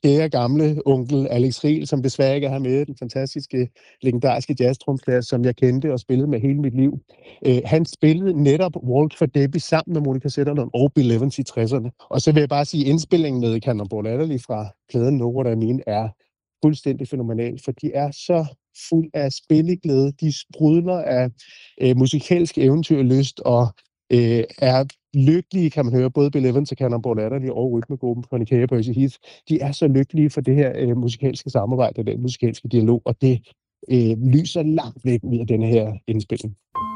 kære gamle onkel Alex Riel, som desværre ikke er her med, den fantastiske, legendariske jazztromslager, som jeg kendte og spillede med hele mit liv. Han spillede netop Walk for Debbie sammen med Monica Zetterlund og Bill Evans i 60'erne. Og så vil jeg bare sige, at indspillingen med Cannonball Adderley fra pladen Know What I Mean er fuldstændig fænomenal, for de er så fuld af spilleglæde, de sprudler af musikalsk eventyrlyst og er lykkelige, kan man høre, både Bill Evans og Cannonball Adderley og rytmegruppen Connie Kay og Percy Heath. De er så lykkelige for det her musikalske samarbejde og den musikalske dialog, og det lyser langt væk ud af denne her indspilning.